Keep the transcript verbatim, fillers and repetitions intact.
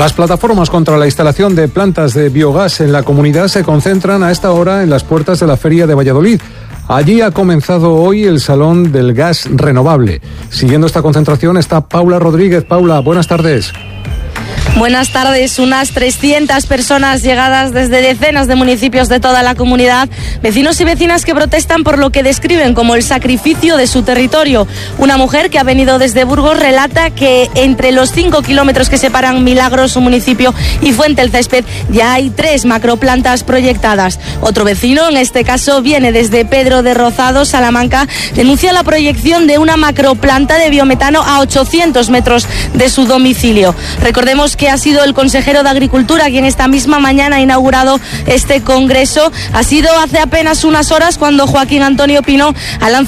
Las plataformas contra la instalación de plantas de biogás en la comunidad se concentran a esta hora en las puertas de la Feria de Valladolid. Allí ha comenzado hoy el Salón del Gas Renovable. Siguiendo esta concentración está Paula Rodríguez. Paula, buenas tardes. Buenas tardes. Unas trescientas personas llegadas desde decenas de municipios de toda la comunidad, vecinos y vecinas que protestan por lo que describen como el sacrificio de su territorio. Una mujer que ha venido desde Burgos relata que entre los cinco kilómetros que separan Milagros, su municipio, y Fuente el Césped ya hay tres macroplantas proyectadas. Otro vecino, en este caso viene desde Pedro de Rozado, Salamanca, denuncia la proyección de una macroplanta de biometano a ochocientos metros de su domicilio. Recordemos que ha sido el consejero de Agricultura quien esta misma mañana ha inaugurado este congreso. Ha sido hace apenas unas horas cuando Joaquín Antonio Pino ha lanzado